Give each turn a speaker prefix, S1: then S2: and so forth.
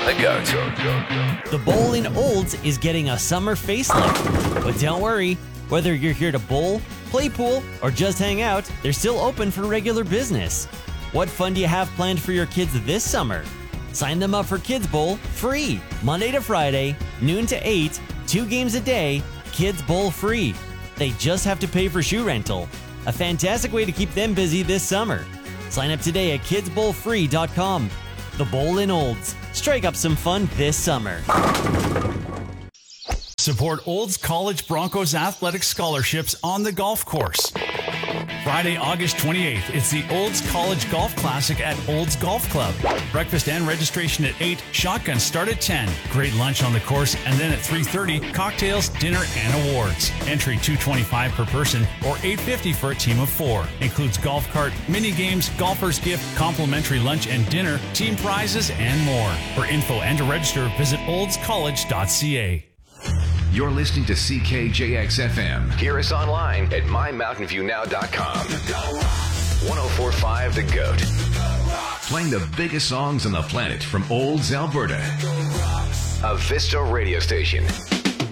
S1: The GOAT.
S2: The Bowl in Olds is getting a summer facelift. But don't worry, whether you're here to bowl, play pool, or just hang out, they're still open for regular business. What fun do you have planned for your kids this summer? Sign them up for Kids Bowl free, Monday to Friday, noon to 8, 2 games a day, Kids Bowl free. They just have to pay for shoe rental. A fantastic way to keep them busy this summer. Sign up today at kidsbowlfree.com. The Bowl in Olds. Strike up some fun this summer.
S3: Support Olds College Broncos athletic scholarships on the golf course. Friday, August 28th, it's the Olds College Golf Classic at Olds Golf Club. Breakfast and registration at 8, shotguns start at 10. Great lunch on the course, and then at 3:30, cocktails, dinner, and awards. Entry $225 per person or $850 for a team of 4. Includes golf cart, mini games, golfer's gift, complimentary lunch and dinner, team prizes, and more. For info and to register, visit oldscollege.ca.
S1: You're listening to CKJX-FM. Hear us online at mymountainviewnow.com. 104.5 The GOAT. Playing the biggest songs on the planet from Olds, Alberta. A Vista radio station.